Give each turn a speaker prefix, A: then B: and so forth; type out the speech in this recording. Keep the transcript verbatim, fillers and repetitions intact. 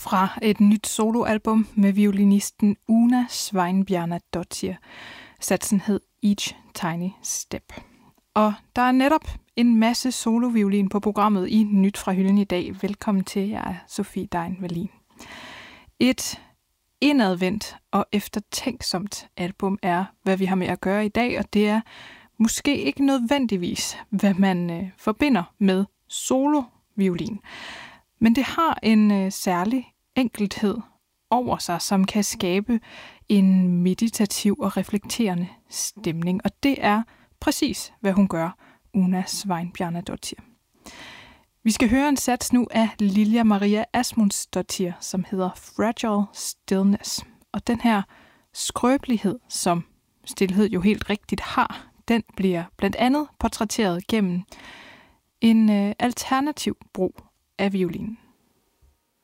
A: fra et nyt soloalbum med violinisten Una Sveinbjarnardóttir. Satsen hed Each Tiny Step. Og der er netop en masse soloviolin på programmet i Nyt fra hylden i dag. Velkommen til, jeg er Sofie Dein Wallin. Et indadvendt og eftertænksomt album er, hvad vi har med at gøre i dag, og det er måske ikke nødvendigvis, hvad man øh, forbinder med soloviolin. Men det har en øh, særlig enkelthed over sig, som kan skabe en meditativ og reflekterende stemning. Og det er præcis, hvad hun gør, Una Sveinbjarnardóttir. Vi skal høre en sats nu af Lilja Maria Asmundsdóttir, som hedder Fragile Stillness. Og den her skrøbelighed, som stilhed jo helt rigtigt har, den bliver blandt andet portrætteret gennem en øh, alternativ brug af violinen.